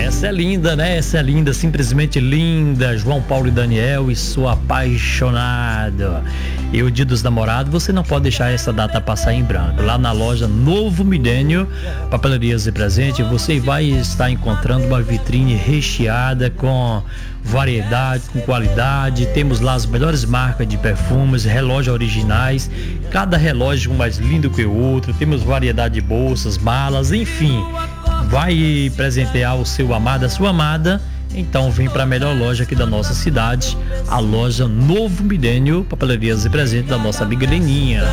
Essa é linda, né? Essa é linda, simplesmente linda. João Paulo e Daniel e sou apaixonado. E o Dia dos Namorados, você não pode deixar essa data passar em branco. Lá na loja Novo Milênio, papelarias e presente, você vai estar encontrando uma vitrine recheada com variedade, com qualidade. Temos lá as melhores marcas de perfumes, relógios originais, cada relógio mais lindo que o outro. Temos variedade de bolsas, malas, enfim. Vai presentear o seu amado, a sua amada? Então vem para a melhor loja aqui da nossa cidade, a loja Novo Milênio, papelarias e presentes da nossa amiga Leninha.